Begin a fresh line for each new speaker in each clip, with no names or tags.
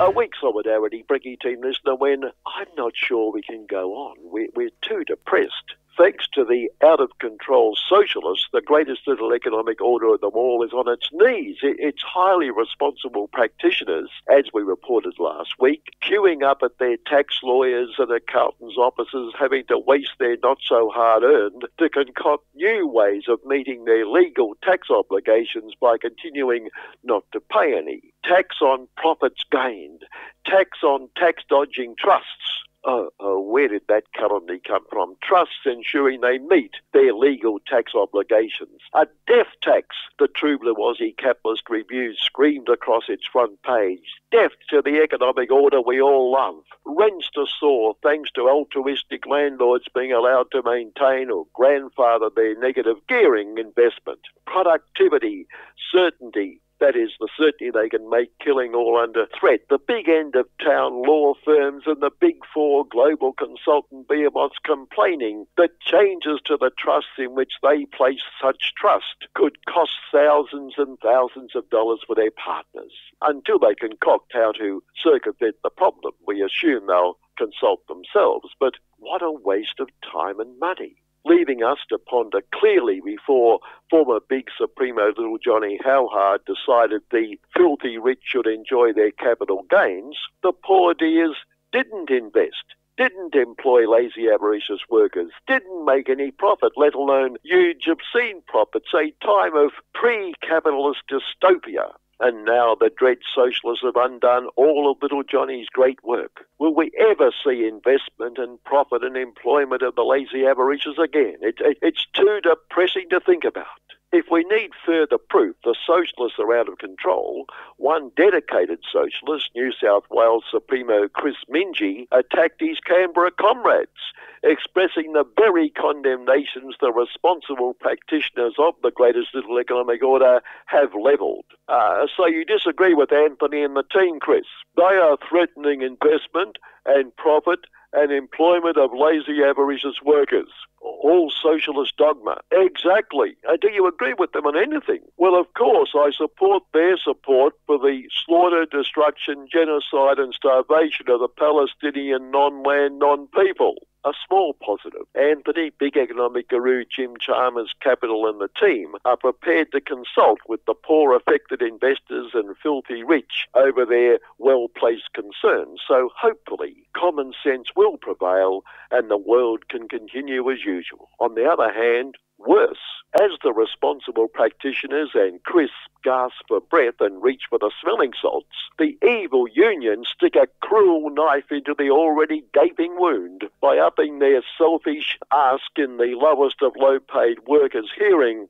A weak solidarity, Bricky team listener, when I'm not sure we can go on. We're too depressed. Thanks to the out-of-control socialists, the greatest little economic order of them all is on its knees. Its highly responsible practitioners, as we reported last week, queuing up at their tax lawyers and accountants' offices, having to waste their not-so-hard-earned to concoct new ways of meeting their legal tax obligations by continuing not to pay any. Tax on profits gained. Tax on tax-dodging trusts. Where did that calumny come from? Trusts ensuring they meet their legal tax obligations. A death tax, the True Blue Aussie Capitalist Review screamed across its front page. Death to the economic order we all love. Rents to soar thanks to altruistic landlords being allowed to maintain or grandfather their negative gearing investment. Productivity, certainty. That is, the certainty they can make killing all under threat. The big end of town law firms and the big four global consultant behemoths complaining that changes to the trusts in which they place such trust could cost thousands and thousands of dollars for their partners. Until they concoct how to circumvent the problem, we assume they'll consult themselves. But what a waste of time and money, leaving us to ponder clearly before former big Supremo Little Johnny how hard decided the filthy rich should enjoy their capital gains. The poor dears didn't invest, didn't employ lazy avaricious workers, didn't make any profit, let alone huge obscene profits, a time of pre-capitalist dystopia. And now the dread socialists have undone all of Little Johnny's great work. Will we ever see investment and profit and employment of the lazy avaricious again? It's too depressing to think about. If we need further proof the socialists are out of control, one dedicated socialist, New South Wales Supremo Chris Mingy, attacked his Canberra comrades, expressing the very condemnations the responsible practitioners of the greatest little economic order have levelled. So you disagree with Anthony and the team, Chris. They are threatening investment and profit and employment of lazy avaricious workers. All socialist dogma. Exactly. Do you agree with them on anything? Well, of course, I support their support for the slaughter, destruction, genocide and starvation of the Palestinian non-land, non-people. A small positive. Anthony, big economic guru Jim Chalmers Capital and the team are prepared to consult with the poor affected investors and filthy rich over their well-placed concerns. So hopefully common sense will prevail and the world can continue as usual. On the other hand, worse, as the responsible practitioners and Chris gasp for breath and reach for the smelling salts, the evil unions stick a cruel knife into the already gaping wound by upping their selfish ask in the lowest of low-paid workers' hearing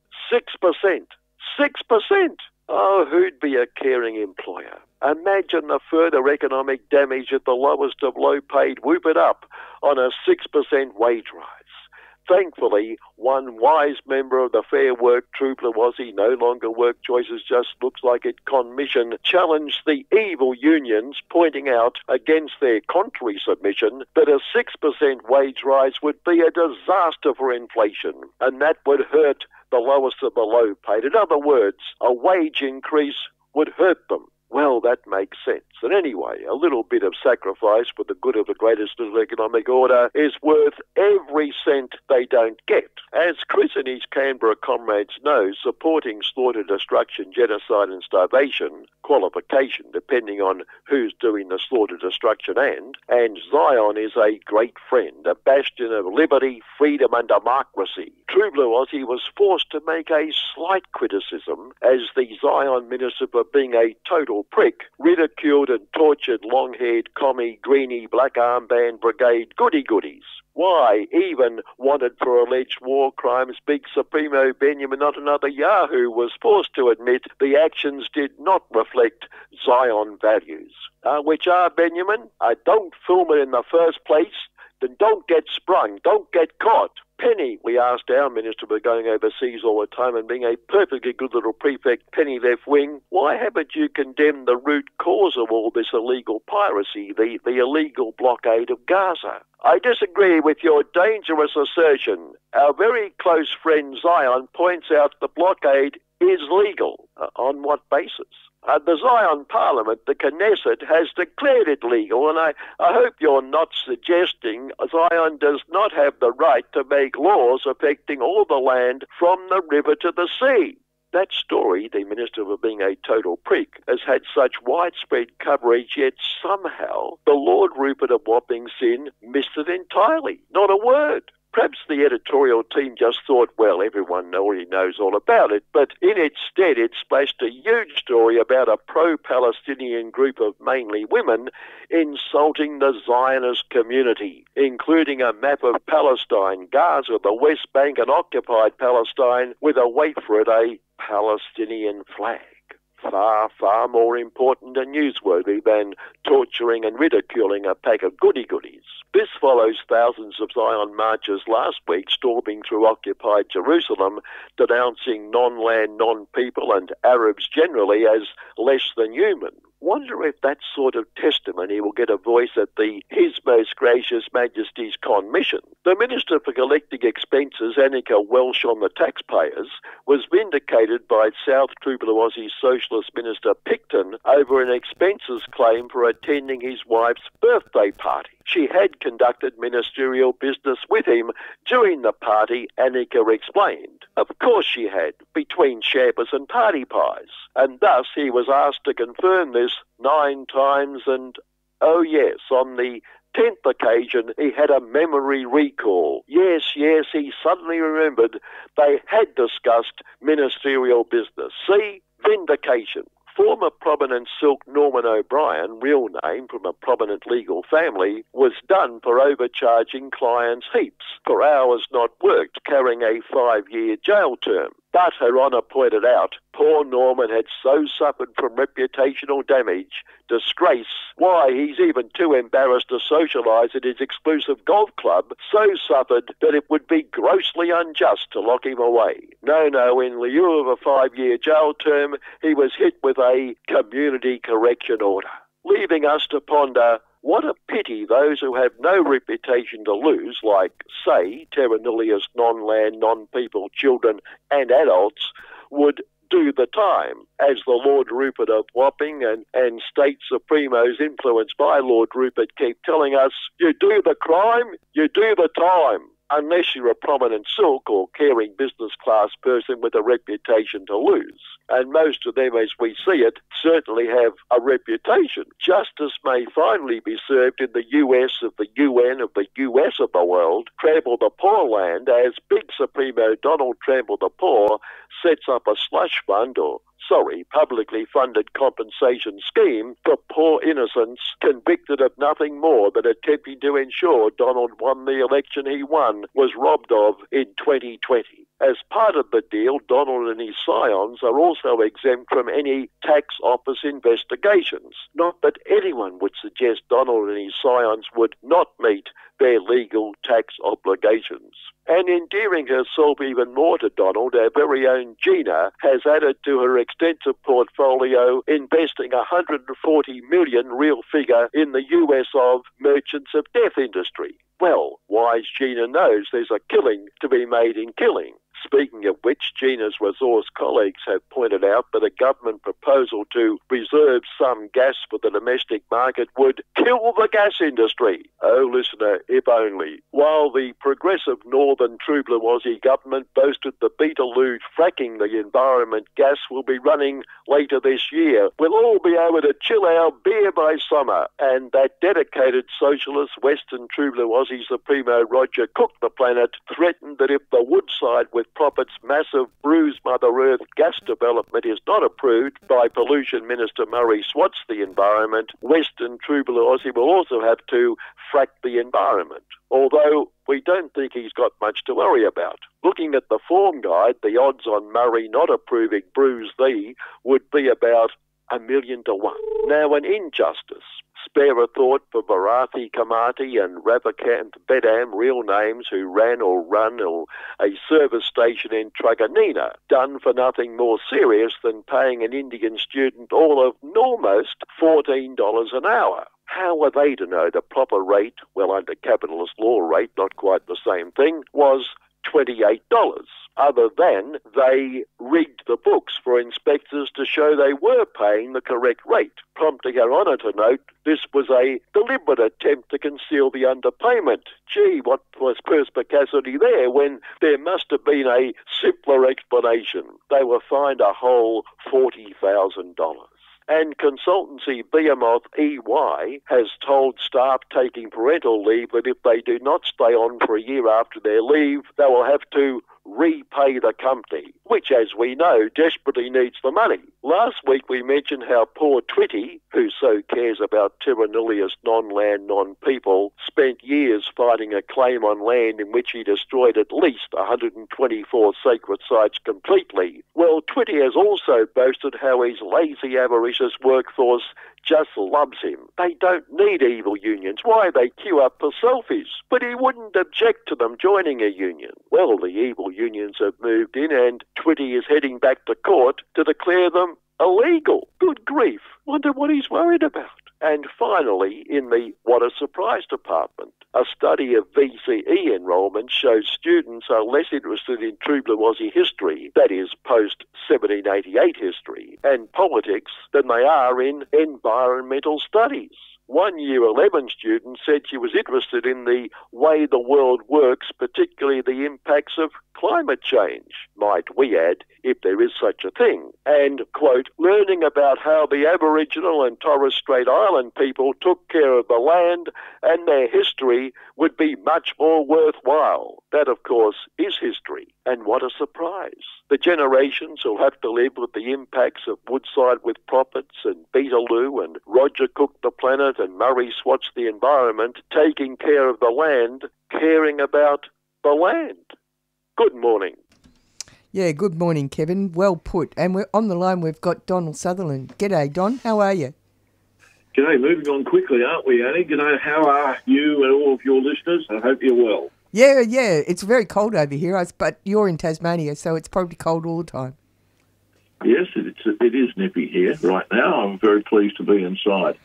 6%. 6%! Oh, who'd be a caring employer? Imagine the further economic damage at the lowest of low-paid whoop it up on a 6% wage rise. Thankfully, one wise member of the Fair Work True Blue Aussie No Longer Work Choices Just Looks Like It commission challenged the evil unions, pointing out against their contrary submission that a 6% wage rise would be a disaster for inflation, and that would hurt the lowest of the low paid. In other words, a wage increase would hurt them. Well, that makes sense. And anyway, a little bit of sacrifice for the good of the greatest little economic order is worth every cent they don't get. As Chris and his Canberra comrades know, supporting slaughter, destruction, genocide and starvation, qualification depending on who's doing the slaughter, destruction and Zion is a great friend, a bastion of liberty, freedom and democracy. True Blue Aussie was forced to make a slight criticism as the Zion minister for being a total prick ridiculed and tortured long-haired commie, greenie, black armband brigade goody-goodies. Why, even wanted for alleged war crimes, big Supremo Benjamin, not another Yahoo, was forced to admit the actions did not reflect Zion values. Which are, Benjamin? Don't film it in the first place, then don't get sprung, don't get caught. Penny, we asked our minister, we're going overseas all the time and being a perfectly good little prefect, Penny left wing, why haven't you condemned the root cause of all this illegal piracy, the illegal blockade of Gaza? I disagree with your dangerous assertion. Our very close friend Zion points out the blockade is legal. On what basis? The Zion Parliament, the Knesset, has declared it legal, and I hope you're not suggesting Zion does not have the right to make laws affecting all the land from the river to the sea. That story, the Minister for being a total prick, has had such widespread coverage, yet somehow the Lord Rupert of Wapping Sin missed it entirely. Not a word. Perhaps the editorial team just thought, well, everyone already knows all about it, but in its stead it splashed a huge story about a pro-Palestinian group of mainly women insulting the Zionist community, including a map of Palestine, Gaza, the West Bank and occupied Palestine with a, wait for it, a Palestinian flag. Far, far more important and newsworthy than torturing and ridiculing a pack of goody-goodies. This follows thousands of Zion marchers last week storming through occupied Jerusalem, denouncing non-land, non-people and Arabs generally as less than human. Wonder if that sort of testimony will get a voice at the His Most Gracious Majesty's Commission. The Minister for Collecting Expenses, Annika Welsh on the taxpayers, was vindicated by South Trublawazi Socialist Minister Picton over an expenses claim for attending his wife's birthday party. She had conducted ministerial business with him during the party, Annika explained. Of course she had, between shampas and party pies. And thus he was asked to confirm this 9 times and, oh yes, on the 10th occasion he had a memory recall. Yes, he suddenly remembered they had discussed ministerial business. See? Vindication. Former prominent silk Norman O'Brien, real name from a prominent legal family, was done for overcharging clients heaps for hours not worked, carrying a 5-year jail term. But, Her Honour pointed out, poor Norman had so suffered from reputational damage, disgrace, why he's even too embarrassed to socialise at his exclusive golf club, so suffered that it would be grossly unjust to lock him away. No, in lieu of a 5-year jail term, he was hit with a community correction order, leaving us to ponder what a pity those who have no reputation to lose, like, say, terra nullius non-land, non-people, children and adults, would do the time, as the Lord Rupert of Wapping and state supremos influenced by Lord Rupert keep telling us, you do the crime, you do the time. Unless you're a prominent silk or caring business class person with a reputation to lose. And most of them, as we see it, certainly have a reputation. Justice may finally be served in the US of the UN of the US of the world, Trample the Poor land, as Big Supremo Donald Trample the Poor sets up a slush fund or publicly funded compensation scheme for poor innocents convicted of nothing more than attempting to ensure Donald won the election he won was robbed of in 2020. As part of the deal, Donald and his scions are also exempt from any tax office investigations. Not that anyone would suggest Donald and his scions would not meet their legal tax obligations. And endearing herself even more to Donald, our very own Gina has added to her extensive portfolio investing $140 million, real figure, in the US of merchants of death industry. Well, wise Gina knows there's a killing to be made in killing. Speaking of which, Gina's resource colleagues have pointed out that a government proposal to reserve some gas for the domestic market would kill the gas industry. Oh, listener, if only. While the progressive Northern Trublawazi government boasted the Beetaloo fracking the environment gas will be running later this year, we'll all be able to chill our beer by summer. And that dedicated socialist Western Trublawazi Supremo Roger Cook the Planet threatened that if the Woodside with Profit's massive bruise Mother Earth gas development is not approved by Pollution Minister Murray Swats the environment, Western Trublawazi will also have to frack the environment. Although we don't think he's got much to worry about. Looking at the form guide, the odds on Murray not approving Bruise Thee would be about 1,000,000 to 1. Now, an injustice. Spare a thought for Bharati Kamati and Ravikant Bedam, real names, who ran or run a service station in Truganina, done for nothing more serious than paying an Indian student all of almost $14 an hour. How are they to know the proper rate, well, under capitalist law rate, not quite the same thing, was $28, other than they rigged the books for inspectors to show they were paying the correct rate, prompting Our Honour to note this was a deliberate attempt to conceal the underpayment. Gee, what was perspicacity there when there must have been a simpler explanation? They were fined a whole $40,000. And consultancy behemoth EY has told staff taking parental leave that if they do not stay on for a year after their leave, they will have to repay the company, which, as we know, desperately needs the money. Last week we mentioned how poor Twitty, who so cares about terra nullius non-land, non-people, spent years fighting a claim on land in which he destroyed at least 124 sacred sites completely. Well, Twitty has also boasted how his lazy, avaricious workforce just loves him. They don't need evil unions. Why? They queue up for selfies. But he wouldn't object to them joining a union. Well, the evil unions have moved in and Twitty is heading back to court to declare them illegal. Good grief. Wonder what he's worried about. And finally, in the What a Surprise department, a study of VCE enrolment shows students are less interested in true blue Aussie history, that is, post-1788 history, and politics than they are in environmental studies. One Year 11 student said she was interested in the way the world works, particularly the impacts of climate change, might we add, if there is such a thing. And, quote, learning about how the Aboriginal and Torres Strait Island people took care of the land and their history would be much more worthwhile. That, of course, is history. And what a surprise. The generations who'll have to live with the impacts of Woodside with Profits and Beetaloo and Roger Cook the Planet and Murray Swatch the Environment, taking care of the land, caring about the land. Good morning.
Yeah, good morning, Kevin. Well put. And we're on the line, we've got Donald Sutherland. G'day, Don. How are you?
G'day. Moving on quickly, aren't we, Annie? G'day. How are you and all of your listeners? I hope you're well.
Yeah. It's very cold over here, but you're in Tasmania, so it's probably cold all the time.
Yes, it is nippy here right now. I'm very pleased to be inside.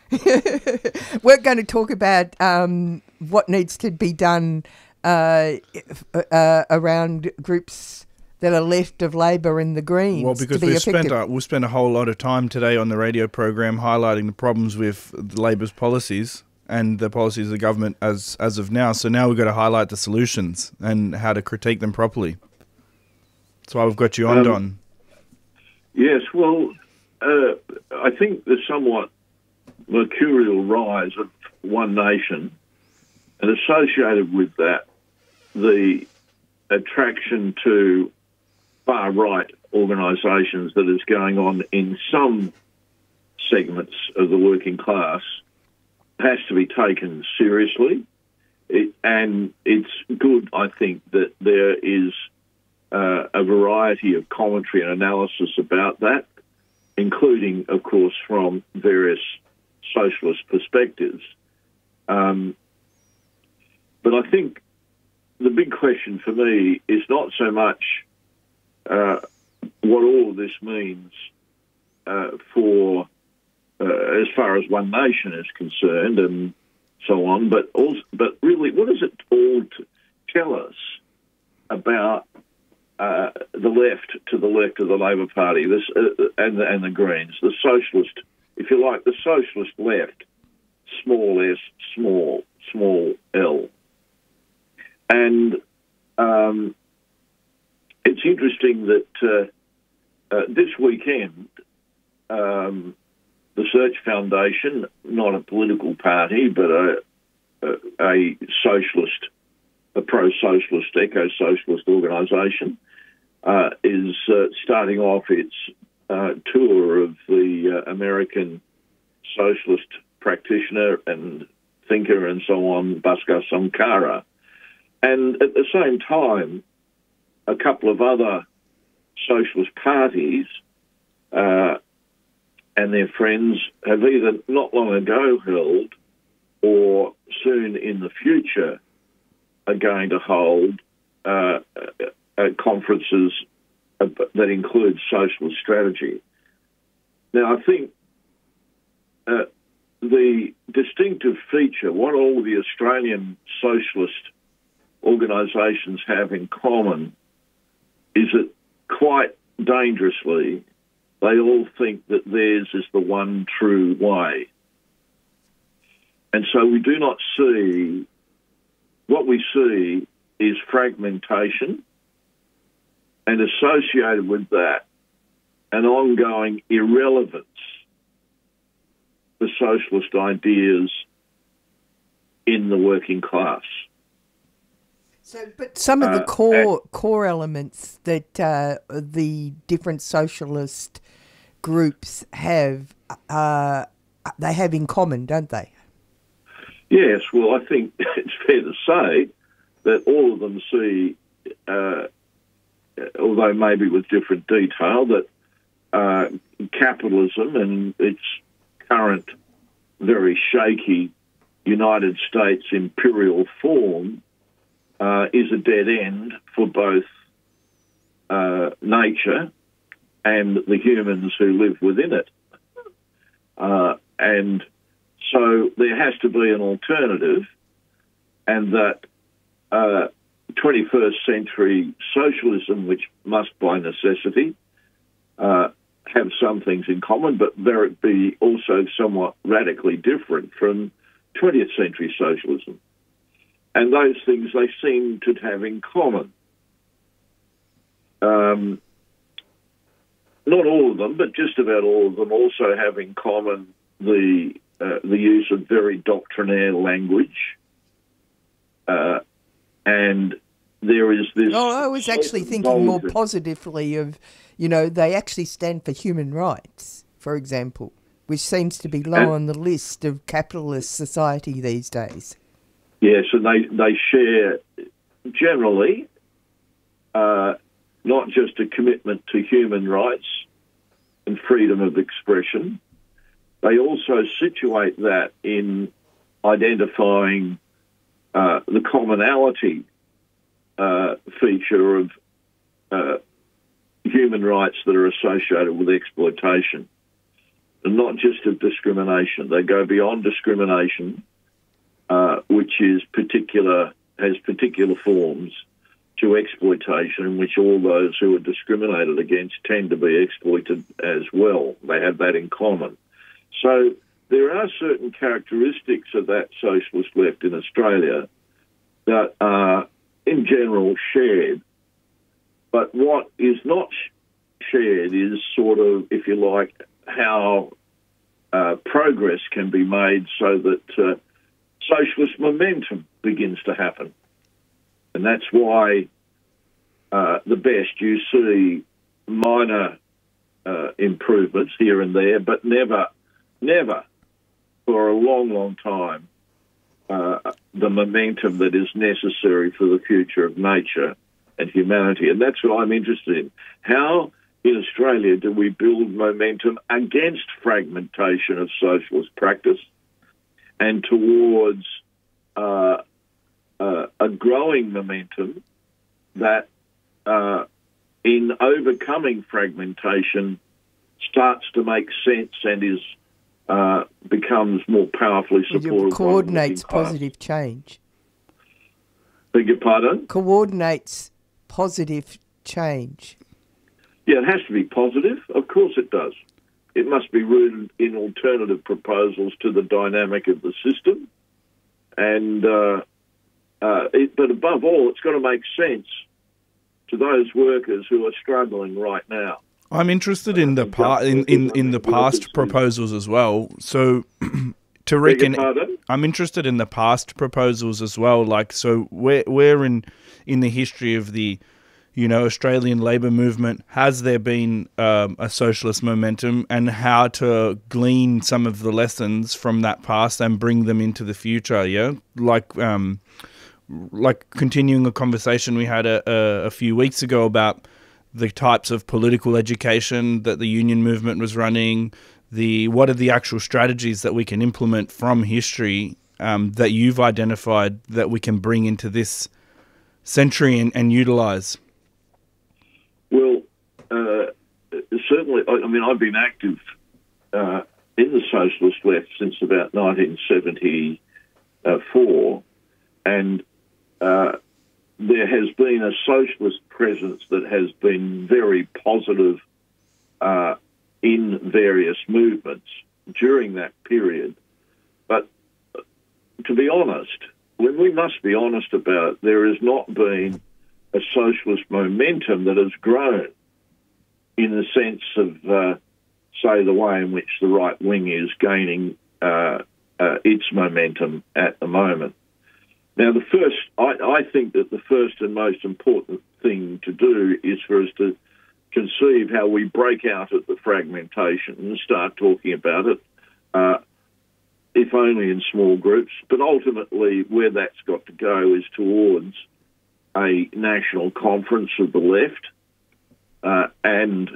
We're going to talk about what needs to be done around groups that are left of Labor and the Greens.
Well, because we'll spend a whole lot of time today on the radio program highlighting the problems with Labor's policies and the policies of the government as of now. So now we've got to highlight the solutions and how to critique them properly. That's why we've got you on, Don.
Yes, well, I think the somewhat mercurial rise of One Nation, and associated with that, the attraction to far-right organisations that is going on in some segments of the working class has to be taken seriously. And it's good, I think, that there is a variety of commentary and analysis about that, including, of course, from various socialist perspectives. But I think the big question for me is not so much what all of this means for as far as One Nation is concerned and so on, but really, what does it all tell us about the left to the left of the Labor Party, and the Greens, the socialist, if you like, the socialist left, small s, small l. And it's interesting that this weekend, the Search Foundation, not a political party, but a socialist, a pro-socialist, eco-socialist organisation, is starting off its tour of the American socialist practitioner and thinker and so on, Bhaskar Samkara. And at the same time, a couple of other socialist parties and their friends have either not long ago held or soon in the future are going to hold conferences that include socialist strategy. Now, I think the distinctive feature, what all the Australian socialist organisations have in common is that quite dangerously, they all think that theirs is the one true way. And so we do not see, what we see is fragmentation, and associated with that, an ongoing irrelevance for socialist ideas in the working class.
So, but some of the core elements that the different socialist groups have, they have in common, don't they?
Yes, well, I think it's fair to say that all of them see, although maybe with different detail, that capitalism and its current very shaky United States imperial form is a dead end for both nature and the humans who live within it. And so there has to be an alternative, and that 21st century socialism, which must by necessity have some things in common, but there be also somewhat radically different from 20th century socialism. And those things they seem to have in common. Not all of them, but just about all of them also have in common the use of very doctrinaire language. And there is this...
Oh, I was actually thinking more positively of, they actually stand for human rights, for example, which seems to be low on the list of capitalist society these days.
Yes, and they share generally not just a commitment to human rights and freedom of expression. They also situate that in identifying the commonality feature of human rights that are associated with exploitation, and not just of discrimination. They go beyond discrimination, which has particular forms, to exploitation, in which all those who are discriminated against tend to be exploited as well. They have that in common. So there are certain characteristics of that socialist left in Australia that are, in general, shared. But what is not shared is sort of, if you like, how progress can be made so that socialist momentum begins to happen. And that's why the best you see minor improvements here and there, but never for a long, long time the momentum that is necessary for the future of nature and humanity. And that's what I'm interested in. How in Australia do we build momentum against fragmentation of socialist practice and towards a growing momentum that in overcoming fragmentation starts to make sense and is becomes more powerfully supported.
Coordinates positive change.
Beg your pardon?
Coordinates positive change.
Yeah, it has to be positive. Of course it does. It must be rooted in alternative proposals to the dynamic of the system. And but above all, it's got to make sense to those workers who are struggling right now.
I'm interested in the in the past proposals as well. So to reckon, I'm interested in the past proposals as well. Like, so where in the history of the Australian labour movement has there been a socialist momentum, and how to glean some of the lessons from that past and bring them into the future? Yeah, like continuing a conversation we had a few weeks ago about the types of political education that the union movement was running. What are the actual strategies that we can implement from history that you've identified that we can bring into this century and utilise?
Well, certainly, I mean, I've been active in the socialist left since about 1974, and there has been a socialist presence that has been very positive in various movements during that period. But to be honest, when we must be honest about it, there has not been a socialist momentum that has grown in the sense of, say, the way in which the right wing is gaining its momentum at the moment. Now, I think that the first and most important thing to do is for us to conceive how we break out of the fragmentation and start talking about it, if only in small groups. But ultimately, where that's got to go is towards a national conference of the left, and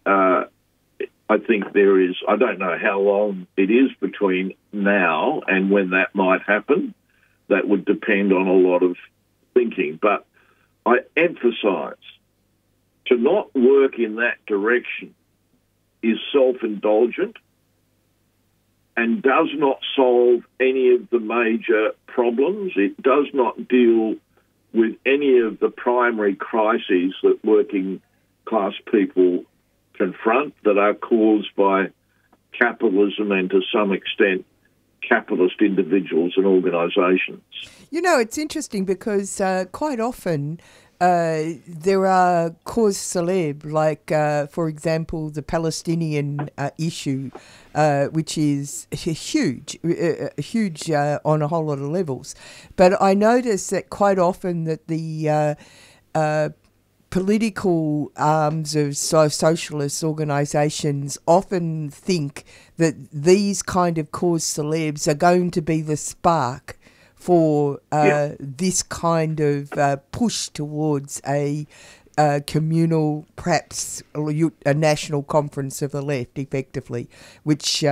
I think there is, I don't know how long it is between now and when that might happen. That would depend on a lot of thinking. But I emphasise, to not work in that direction is self-indulgent and does not solve any of the major problems. It does not deal with any of the primary crises that working class people confront that are caused by capitalism and, to some extent, capitalist individuals and organisations.
You know, it's interesting because quite often there are cause célèbres, like, for example, the Palestinian issue, which is huge on a whole lot of levels. But I notice that quite often that the political arms of socialist organisations often think that these kind of cause célèbres are going to be the spark for this kind of push towards a communal, perhaps a national conference of the left, effectively, which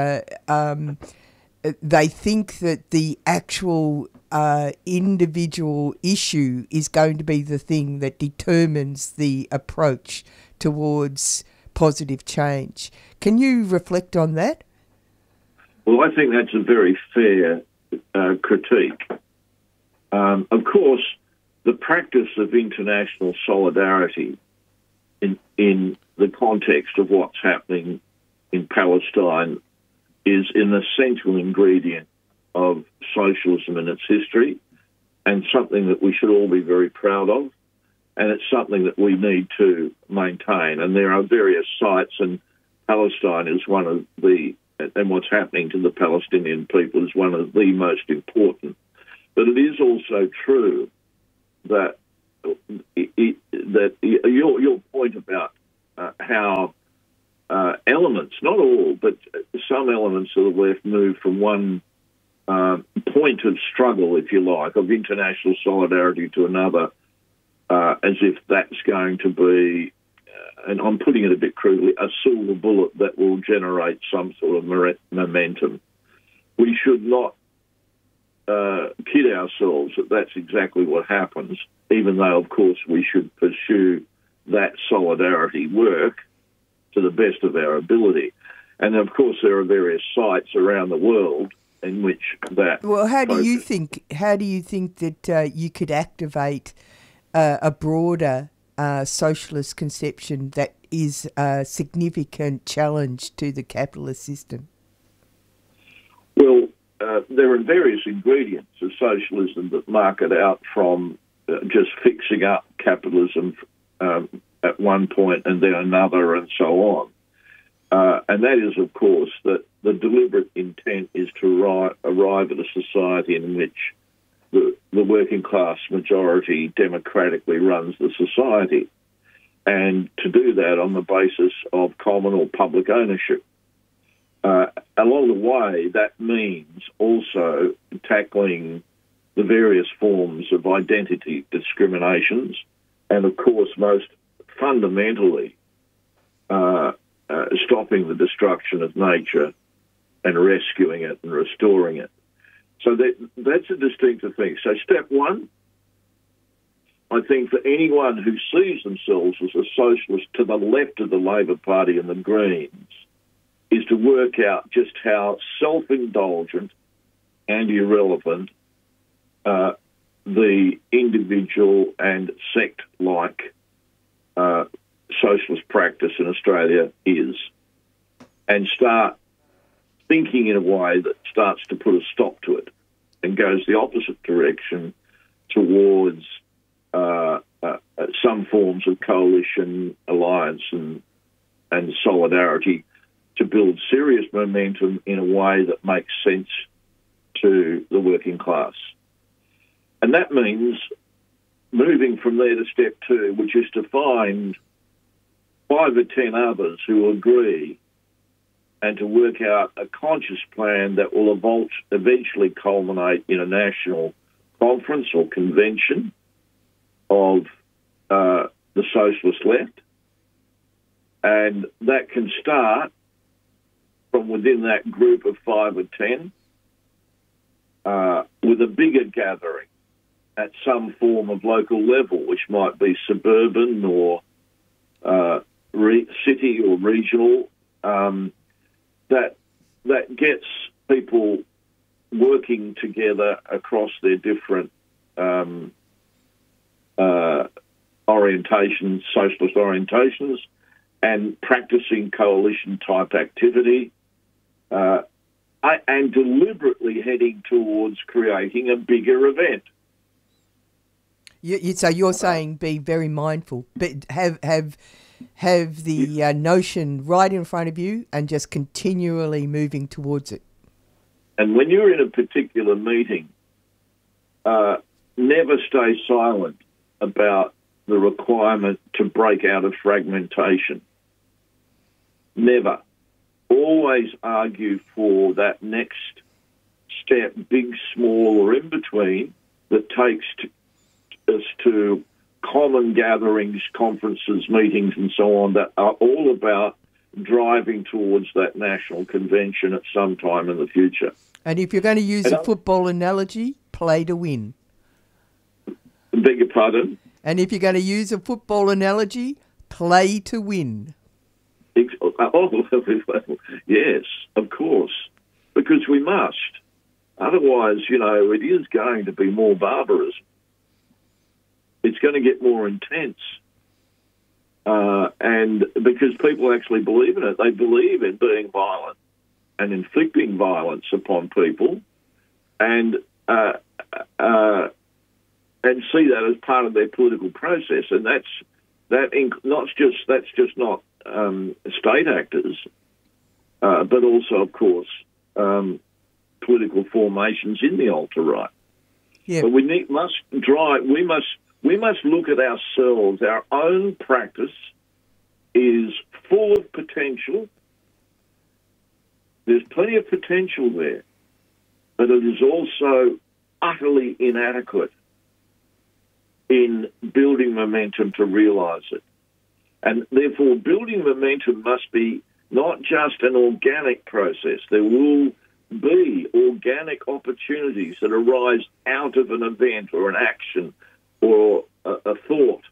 they think that the actual individual issue is going to be the thing that determines the approach towards positive change. Can you reflect on that?
Well, I think that's a very fair critique. Of course, the practice of international solidarity in the context of what's happening in Palestine is an essential ingredient of socialism in its history, and something that we should all be very proud of, and it's something that we need to maintain. And there are various sites, and Palestine is one of the, and what's happening to the Palestinian people is one of the most important. But it is also true that your point about how elements, not all, but some elements of the left move from one point of struggle, if you like, of international solidarity to another, as if that's going to be, and I'm putting it a bit crudely, a silver bullet that will generate some sort of momentum. We should not kid ourselves that that's exactly what happens, even though, of course, we should pursue that solidarity work to the best of our ability. And, of course, there are various sites around the world in which that...
Well, how do you think that you could activate a broader socialist conception that is a significant challenge to the capitalist system?
Well, there are various ingredients of socialism that mark it out from just fixing up capitalism at one point and then another and so on. And that is, of course, that the deliberate intent is to arrive at a society in which the working class majority democratically runs the society, and to do that on the basis of common or public ownership. Along the way, that means also tackling the various forms of identity discriminations, and of course, most fundamentally, stopping the destruction of nature and rescuing it and restoring it. So that's a distinctive thing. So step one, I think for anyone who sees themselves as a socialist to the left of the Labor Party and the Greens, is to work out just how self-indulgent and irrelevant the individual and sect-like socialist practice in Australia is, and start thinking in a way that starts to put a stop to it and goes the opposite direction towards some forms of coalition, alliance and solidarity to build serious momentum in a way that makes sense to the working class. And that means moving from there to step two, which is to find 5 or 10 others who agree and to work out a conscious plan that will eventually culminate in a national conference or convention of the socialist left. And that can start from within that group of 5 or 10 with a bigger gathering at some form of local level, which might be suburban or city or regional, that gets people working together across their different orientations, socialist orientations, and practicing coalition-type activity, and deliberately heading towards creating a bigger event.
So you're saying be very mindful, but have the notion right in front of you and just continually moving towards it.
And when you're in a particular meeting, never stay silent about the requirement to break out of fragmentation. Never. Always argue for that next step, big, small, or in between, that takes us to common gatherings, conferences, meetings, and so on that are all about driving towards that national convention at some time in the future.
And if you're going to use a football analogy, play to win.
Beg your pardon?
And if you're going to use a football analogy, play to win.
Yes, of course, because we must. Otherwise, it is going to be more barbarism. It's going to get more intense. And because people actually believe in it, they believe in being violent and inflicting violence upon people, and see that as part of their political process. And that's not state actors, but also, of course, political formations in the alt-right.
Yeah.
But we must look at ourselves. Our own practice is full of potential. There's plenty of potential there, but it is also utterly inadequate in building momentum to realise it. And therefore, building momentum must be not just an organic process. There will be organic opportunities that arise out of an event or an action or a thought